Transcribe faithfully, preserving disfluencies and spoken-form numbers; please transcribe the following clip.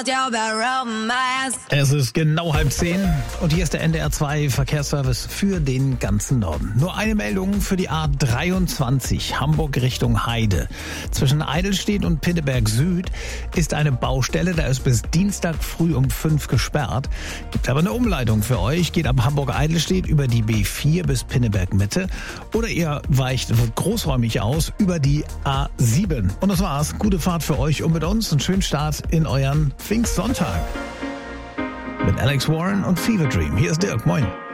Es ist genau halb zehn und hier ist der N D R zwei Verkehrsservice für den ganzen Norden. Nur eine Meldung für die A dreiundzwanzig Hamburg Richtung Heide. Zwischen Eidelstedt und Pinneberg Süd ist eine Baustelle, da ist bis Dienstag früh um fünf gesperrt. Gibt aber eine Umleitung für euch, geht ab Hamburg-Eidelstedt über die B vier bis Pinneberg Mitte oder ihr weicht großräumig aus über die A sieben. Und das war's. Gute Fahrt für euch und mit uns. Einen schönen Start in euren Pfingstsonntag. Mit Alex Warren und Fever Dream. Hier ist Dirk. Moin.